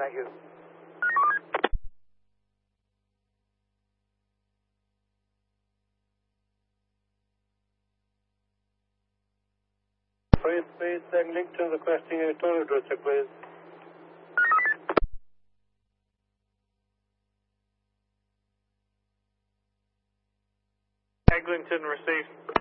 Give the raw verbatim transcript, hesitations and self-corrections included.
Thank you. Free speed, then link to requesting a toll addresser, please. Eglinton received.